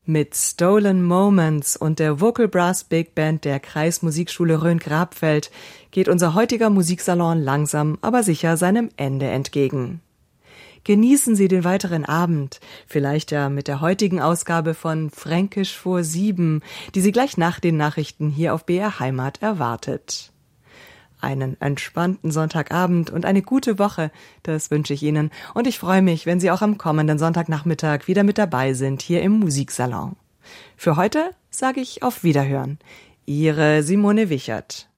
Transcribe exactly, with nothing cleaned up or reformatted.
Mit Stolen Moments und der Vocal Brass Big Band der Kreismusikschule Rhön-Grabfeld geht unser heutiger Musiksalon langsam, aber sicher seinem Ende entgegen. Genießen Sie den weiteren Abend, vielleicht ja mit der heutigen Ausgabe von Fränkisch vor sieben, die Sie gleich nach den Nachrichten hier auf B R Heimat erwartet. Einen entspannten Sonntagabend und eine gute Woche, das wünsche ich Ihnen. Und ich freue mich, wenn Sie auch am kommenden Sonntagnachmittag wieder mit dabei sind hier im Musiksalon. Für heute sage ich auf Wiederhören. Ihre Simone Wichert.